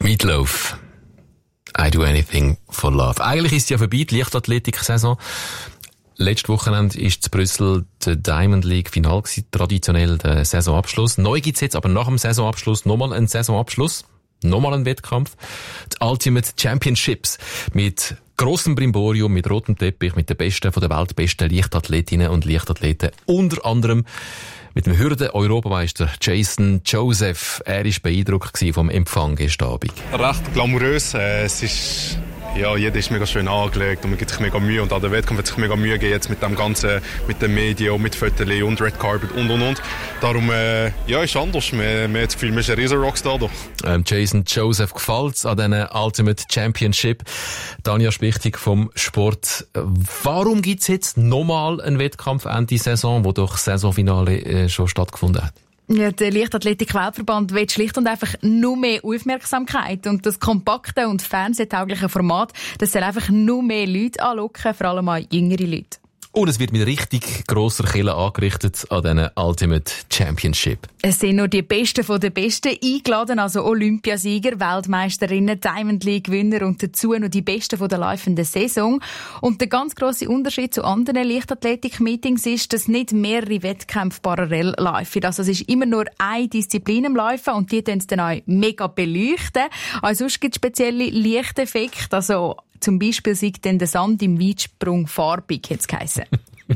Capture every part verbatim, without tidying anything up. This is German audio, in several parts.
Meatloaf. I do anything for love. Eigentlich ist es ja vorbei, die Leichtathletik-Saison. Letztes Wochenende ist in Brüssel der Diamond League Final gewesen, traditionell der Saisonabschluss. Neu gibt's jetzt aber nach dem Saisonabschluss nochmal einen Saisonabschluss. Nochmal ein Wettkampf. Die Ultimate Championships. Mit grossem Brimborium, mit rotem Teppich, mit den besten von der Welt, besten Leichtathletinnen und Leichtathleten. Unter anderem mit dem Hürden-Europameister Jason Joseph. Er war beeindruckt vom Empfang gestern Abend. Recht glamourös. Es ist, ja, jeder ist mega schön angelegt und man gibt sich mega Mühe. Und an der Wettkampf hat sich mega Mühe gegeben, jetzt mit dem Ganzen, mit den Medien, mit Fotos und Red Carpet und und und. Darum, äh, ja, ist anders. Man, man hat das Gefühl, man ist ein riesen Rockstar da. Ähm, Jason Joseph gefällt's an diesen Ultimate Championship. Tanja Spichtig vom Sport. Warum gibt's jetzt nochmal einen Wettkampf Ende Saison, wo doch das Saisonfinale äh, schon stattgefunden hat? Ja, der Leichtathletik-Weltverband will schlicht und einfach nur mehr Aufmerksamkeit. Und das kompakte und fernsehtaugliche Format, das soll einfach nur mehr Leute anlocken, vor allem auch jüngere Leute. Und es wird mit richtig grosser Kille angerichtet an diesen Ultimate Championship. Es sind nur die Besten von den Besten eingeladen, also Olympiasieger, Weltmeisterinnen, Diamond League-Gewinner und dazu noch die Besten von der laufenden Saison. Und der ganz grosse Unterschied zu anderen Leichtathletik-Meetings ist, dass nicht mehrere Wettkämpfe parallel laufen. Also es ist immer nur eine Disziplin im Laufen und die tun es dann auch mega beleuchten. Also sonst gibt es spezielle Lichteffekte, also zum Beispiel sieht dann der Sand im Weitsprung farbig, hat es geheissen.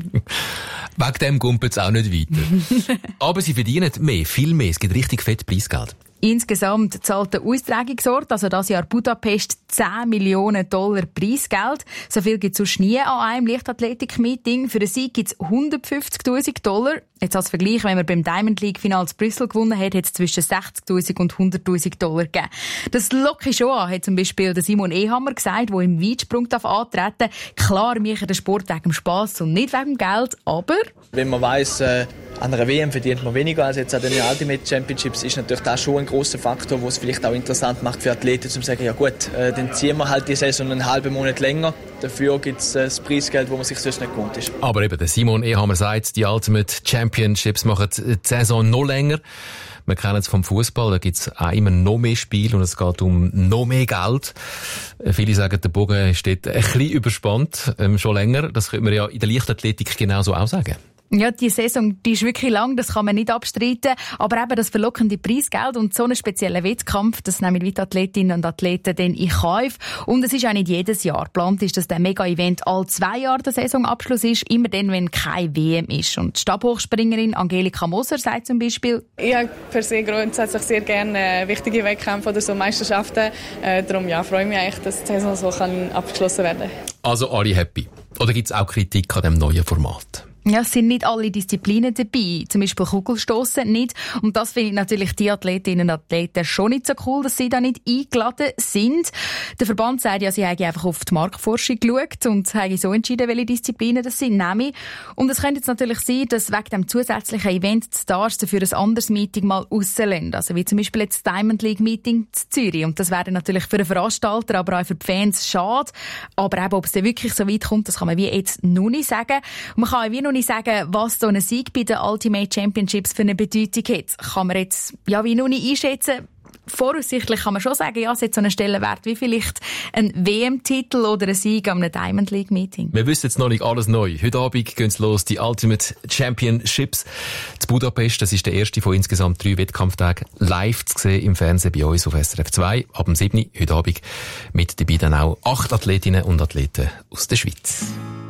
Wegen dem gumpelt es auch nicht weiter. Aber sie verdienen mehr, viel mehr. Es gibt richtig fett Preisgeld. Insgesamt zahlt der Austragungsort, also das Jahr Budapest, zehn Millionen Dollar Preisgeld. So viel gibt es sonst nie an einem Leichtathletik-Meeting. Für den Sieg gibt es hundertfünfzigtausend Dollar. Jetzt als Vergleich, wenn man beim Diamond League Final zu Brüssel gewonnen hat, hat es zwischen sechzigtausend und hunderttausend Dollar gegeben. Das locke schon an, hat zum Beispiel der Simon Ehammer gesagt, der im Weitsprung antreten darf. Klar, wir machen den Sport wegen dem Spass und nicht wegen dem Geld, aber... Wenn man weiss, äh, an einer W M verdient man weniger als jetzt an den Ultimate Championships, ist natürlich das schon ein grosser Faktor, der es vielleicht auch interessant macht für Athleten, zu sagen, ja gut, äh, dann ziehen wir halt die Saison einen halben Monat länger. Dafür gibt es äh, das Preisgeld, das man sich sonst nicht gewohnt ist. Aber eben, der Simon Ehammer sagt, die Ultimate Championships machen die Saison noch länger. Wir kennen es vom Fußball, da gibt es auch immer noch mehr Spiele und es geht um noch mehr Geld. Viele sagen, der Bogen steht ein bisschen überspannt, ähm, schon länger. Das könnte man ja in der Leichtathletik genauso auch sagen. Ja, die Saison, die ist wirklich lang, das kann man nicht abstreiten. Aber eben das verlockende Preisgeld und so einen speziellen Wettkampf, das nehmen die Athletinnen und Athleten dann in Kauf. Und es ist auch nicht jedes Jahr. Geplant ist, dass der Mega-Event all zwei Jahre der Saisonabschluss ist, immer dann, wenn keine W M ist. Und die Stabhochspringerin Angelika Moser sagt zum Beispiel: Ich habe per se grundsätzlich sehr gerne wichtige Wettkämpfe oder so Meisterschaften. Äh, darum ja, freue ich mich eigentlich, dass die Saison so kann abgeschlossen werden kann. Also alle happy. Oder gibt es auch Kritik an dem neuen Format? Ja, es sind nicht alle Disziplinen dabei. Zum Beispiel Kugelstossen nicht. Und das finde ich natürlich die Athletinnen und Athleten schon nicht so cool, dass sie da nicht eingeladen sind. Der Verband sagt ja, sie haben einfach auf die Marktforschung geschaut und haben so entschieden, welche Disziplinen das sind. Nämlich. Und es könnte jetzt natürlich sein, dass wegen dem zusätzlichen Event die Stars dafür ein anderes Meeting mal rauslassen. Also wie zum Beispiel jetzt das Diamond League Meeting in Zürich. Und das wäre natürlich für den Veranstalter, aber auch für die Fans schade. Aber eben, ob es dann wirklich so weit kommt, das kann man wie jetzt noch nicht sagen. Und man kann auch wie noch nicht sagen, was so ein Sieg bei den Ultimate Championships für eine Bedeutung hat. Kann man jetzt ja wie noch nicht einschätzen. Voraussichtlich kann man schon sagen, ja, es hat so einen Stellenwert wie vielleicht ein W M-Titel oder ein Sieg an einem Diamond League Meeting. Wir wissen jetzt noch nicht alles neu. Heute Abend gehen es los, die Ultimate Championships zu Budapest. Das ist der erste von insgesamt drei Wettkampftagen live zu sehen im Fernsehen bei uns auf S R F zwei. Ab dem siebten heute Abend mit dabei dann auch acht Athletinnen und Athleten aus der Schweiz.